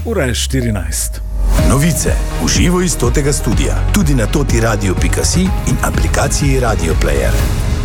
ura je 14. Novice v živo iz Totega studia, tudi na totiradio.si in aplikaciji Radio Player.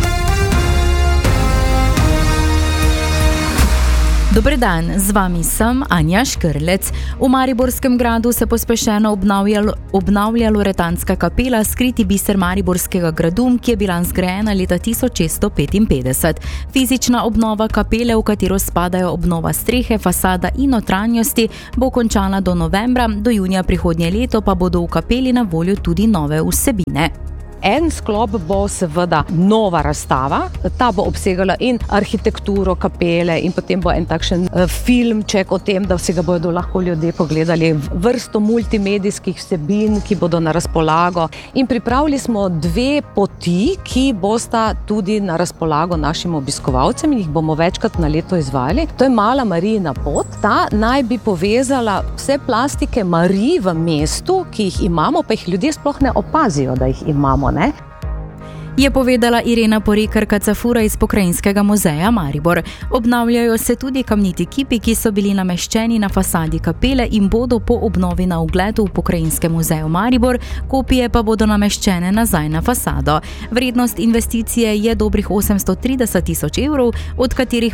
Dober dan, z vami sem Anja Škrlec. V Mariborskem gradu se pospešeno obnavlja Loretanska kapela, skriti biser Mariborskega gradu, ki je bila zgrajena leta 1655. Fizična obnova kapele, v katero spadajo obnova strehe, fasada in notranjosti, bo končana do novembra, do junija prihodnje leto pa bodo v kapeli na voljo tudi nove vsebine. En sklop bo seveda nova razstava, ta bo obsegala in arhitekturo kapele in potem bo en takšen filmček o tem, da si ga bodo lahko ljudje pogledali, vrsto multimedijskih vsebin, ki bodo na razpolago. In pripravili smo 2 poti, ki bosta tudi na razpolago našim obiskovalcem in jih bomo večkrat na leto izvajali. To je Mala Marijina pot. Ta naj bi povezala vse plastike Marij v mestu, ki jih imamo, pa jih ljudje sploh ne opazijo, da jih imamo. Ne? Je povedala Irena Porekar-Kacafura iz Pokrajinskega muzeja Maribor. Obnavljajo se tudi kamniti kipi, ki so bili nameščeni na fasadi kapele in bodo po obnovi na ogled v Pokrajinskem muzeju Maribor, kopije pa bodo nameščene nazaj na fasado. Vrednost investicije je dobrih 830 000 evrov, od katerih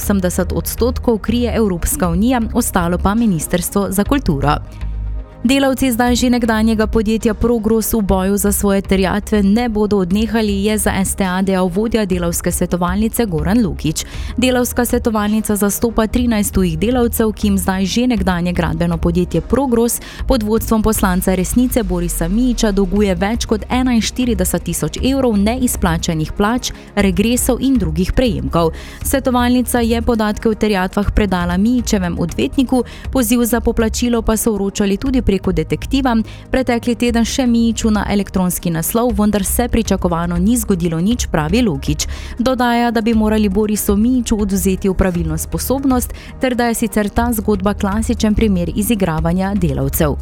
85% krije Evropska unija, ostalo pa Ministrstvo za kulturo. Delavci zdaj že nekdanjega podjetja Progros v boju za svoje terjatve ne bodo odnehali, je za STA dejal vodja delavske svetovalnice Goran Lukić. Delavska svetovalnica zastopa 13 tujih delavcev, ki jim zdaj že nekdanje gradbeno podjetje Progros pod vodstvom poslanca Resnice Borisa Mijića dolguje več kot 41 000 evrov neizplačanih plač, regresov in drugih prejemkov. Svetovalnica je podatke o terjatvah predala Mijićevem odvetniku, poziv za poplačilo pa so vročali tudi preko detektiva. Pretekli teden še Mijiću na elektronski naslov, vendar se pričakovano ni zgodilo nič, pravi Lukić. Dodaja, da bi morali Borisu Mijiću odvzeti upravilno sposobnost, ter da je sicer ta zgodba klasičen primer izigravanja delavcev.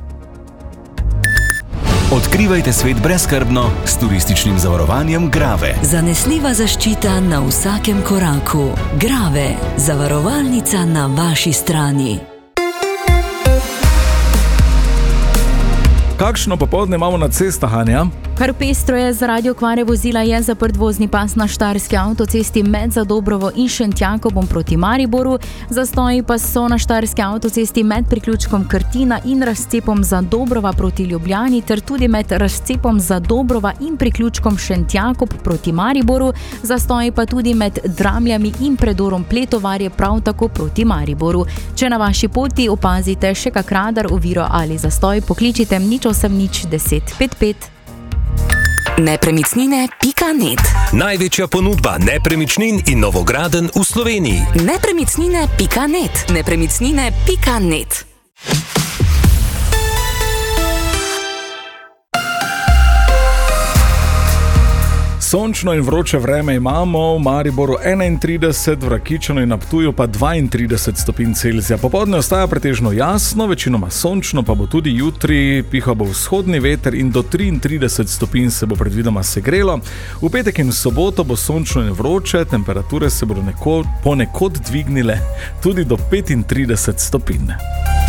Odkrivajte svet brezskrbno s turističnim zavarovanjem Grave. Zanesljiva zaščita na vsakem koraku. Grave, zavarovalnica na vaši strani. Kakšno popoldne imamo na cestah, Anja? Kar pestro je, zaradi okvare vozila je zaprt vozni pas na Štajerski avtocesti med Zadobrovo in Šentjakobom proti Mariboru. Zastoji pa so na Štajerski avtocesti med priključkom Krtina in razcepom Zadobrova proti Ljubljani ter tudi med razcepom Zadobrova in priključkom Šentjakob proti Mariboru. Zastoji pa tudi med Dramljami in predorom Pletovarje prav tako proti Mariboru. Če na vaši poti opazite še kak radar, oviro ali zastoj, pokličite nič 1055. Nepremicnine.net. Največja ponudba nepremičnin in novogradenj v Sloveniji. Nepremicnine.net. Nepremicnine.net. Sončno in vroče vreme imamo, v Mariboru 31, v Rakičanu in na Ptuju pa 32 stopinj Celzija. Popoldne ostaja pretežno jasno, večinoma sončno, pa bo tudi jutri, pihal bo vzhodni veter in do 33 stopinj se bo predvidoma segrelo. V petek in soboto bo sončno in vroče, temperature se bodo ponekod dvignile tudi do 35 stopinj.